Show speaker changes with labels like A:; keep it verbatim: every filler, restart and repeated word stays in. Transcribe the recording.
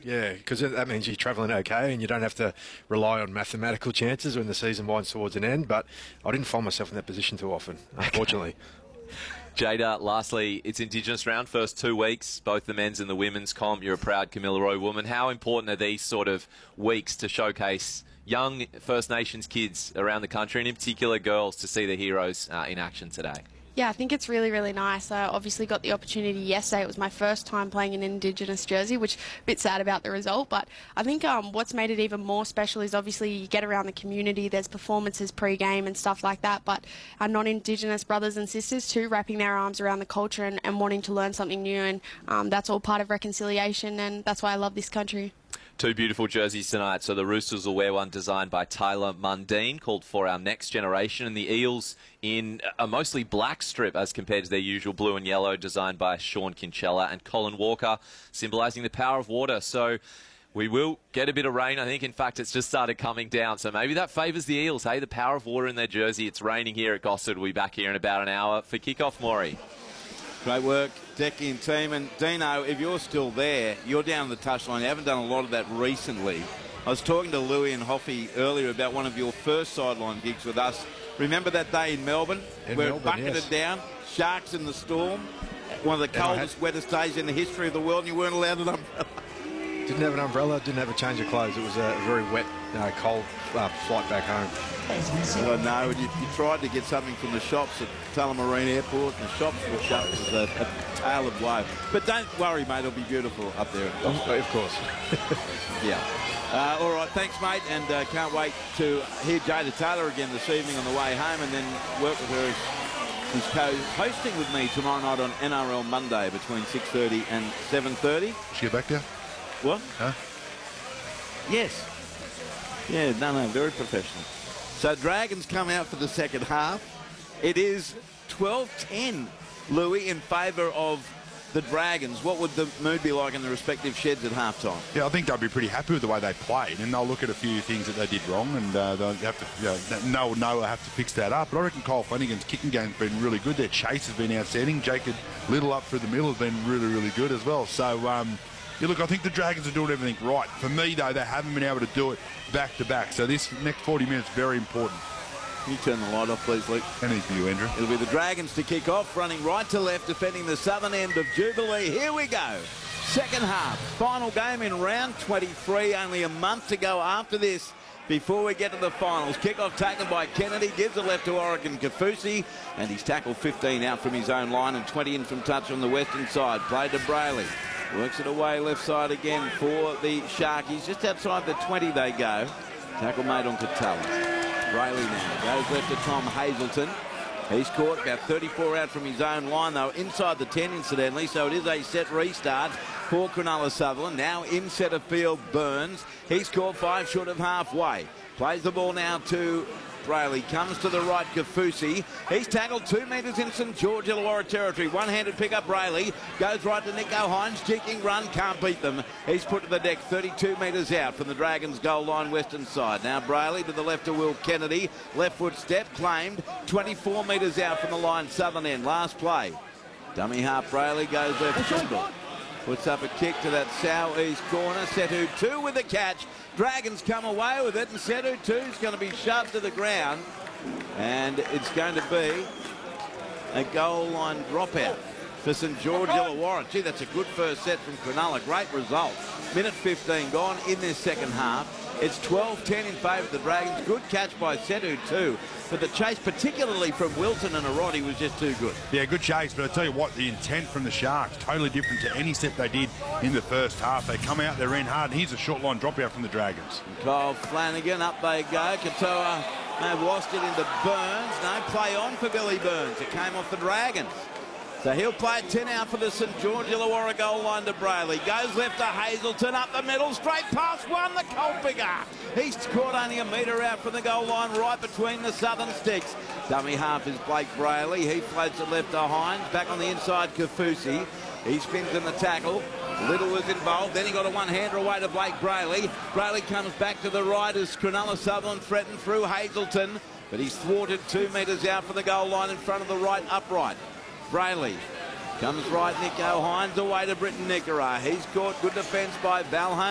A: Yeah, because that means you're travelling okay and you don't have to rely on mathematical chances when the season winds towards an end. But I didn't find myself in that position too often, unfortunately.
B: Jada, lastly, it's Indigenous round, first two weeks, both the men's and the women's comp. You're a proud Kamilaroi woman. How important are these sort of weeks to showcase young First Nations kids around the country, and in particular girls, to see the heroes uh, in action today?
C: Yeah, I think it's really, really nice. I obviously got the opportunity yesterday. It was my first time playing an Indigenous jersey, which a bit sad about the result. But I think um, what's made it even more special is obviously you get around the community. There's performances pre-game and stuff like that. But our non-Indigenous brothers and sisters too, wrapping their arms around the culture and, and wanting to learn something new. And um, that's all part of reconciliation, and that's why I love this country.
B: Two beautiful jerseys tonight. So the Roosters will wear one designed by Tyler Mundine called For Our Next Generation, and the Eels in a mostly black strip as compared to their usual blue and yellow, designed by Sean Kinchella and Colin Walker, symbolising the power of water. So we will get a bit of rain. I think, in fact, it's just started coming down. So maybe that favours the Eels, hey? The power of water in their jersey. It's raining here at Gosford. We'll be back here in about an hour for kickoff, Maury.
D: Great work, Decky and team. And Dino, if you're still there, you're down the touchline. You haven't done a lot of that recently. I was talking to Louis and Hoffy earlier about one of your first sideline gigs with us. Remember that day in Melbourne?
A: In
D: where
A: Melbourne,
D: it bucketed
A: yes.
D: down, sharks in the storm, one of the coldest,
A: had...
D: wettest days in the history of the world, and you weren't allowed an umbrella.
A: Didn't have an umbrella, didn't have a change of clothes. It was a very wet, uh, cold uh, flight back home.
D: I know, and you, you tried to get something from the shops at Tullamarine Airport, and the shops were shut. It was a, a tale of woe. But don't worry, mate, it'll be beautiful up there.
A: Of course.
D: Yeah. Uh, all right, thanks, mate, and uh, can't wait to hear Jada Taylor again this evening on the way home, and then work with her. She's co-hosting with me tomorrow night on N R L Monday between six thirty and seven thirty.
E: Should get back there?
D: What?
E: Huh?
D: Yes. Yeah, no, no, very professional. So Dragons come out for the second half. It is twelve ten, Louis, in favour of the Dragons. What would the mood be like in the respective sheds at halftime?
E: Yeah, I think they'll be pretty happy with the way they played, and they'll look at a few things that they did wrong, and uh, they'll have to, you know, no, no, have to fix that up. But I reckon Kyle Flanagan's kicking game's been really good. Their chase has been outstanding. Jacob Little up through the middle has been really, really good as well. So, um, yeah, look, I think the Dragons are doing everything right. For me, though, they haven't been able to do it back to back. So this next forty minutes is very important.
D: Can you turn the light off, please, Luke?
E: Anything for you, Andrew.
D: It'll be the Dragons to kick off, running right to left, defending the southern end of Jubilee. Here we go. Second half, final game in round twenty-three. Only a month to go after this before we get to the finals. Kickoff taken by Kennedy, gives it left to Oregon Kafusi, and he's tackled fifteen out from his own line and twenty in from touch on the western side. Played to Brayley. Works it away left side again for the Sharkies. Just outside the twenty they go. Tackle made on Catella. Brayley now goes left to Tom Hazelton. He's caught about thirty-four out from his own line, though, inside the ten, incidentally, so it is a set restart for Cronulla Sutherland. Now in centre field, Burns. He's caught five short of halfway. Plays the ball now to Brayley. Comes to the right, Kafusi. He's tackled two metres in St George Illawarra territory. One-handed pick up, Brayley. Goes right to Nico Hines. Cheeking run, can't beat them. He's put to the deck thirty-two metres out from the Dragons' goal line western side. Now Brayley to the left of Will Kennedy. Left foot step, claimed. twenty-four metres out from the line southern end. Last play. Dummy half, Brayley goes left shoulder. Puts up a kick to that south-east corner. Setu two with the catch. Dragons come away with it, and Setu two is going to be shoved to the ground. And it's going to be a goal line dropout for St George Illawarra. Gee, that's a good first set from Cronulla. Great result. Minute fifteen gone in this second half. It's twelve ten in favour of the Dragons. Good catch by Setu too. But the chase, particularly from Wilton and Arodi, was just too good.
E: Yeah, good chase, but I tell you what, the intent from the Sharks, totally different to any set they did in the first half. They come out, they're in hard, and here's a short line dropout from the Dragons.
D: And Kyle Flanagan, up they go. Katoa may have lost it into Burns. No, play on for Billy Burns. It came off the Dragons. So he'll play it ten out for the St George Illawarra goal line to Brayley. Goes left to Hazelton, up the middle, straight past one, the Colfiger. He's caught only a metre out from the goal line, right between the southern sticks. Dummy half is Blake Brayley. He floats it left to Hines. Back on the inside, Kafusi. He spins in the tackle. Little was involved. Then he got a one-hander away to Blake Brayley. Brayley comes back to the right as Cronulla Sutherland threatened through Hazelton. But he's thwarted two metres out from the goal line in front of the right upright. Brayley comes right, Nico Hines away to Britton Nickera. He's caught, good defence by Valhone.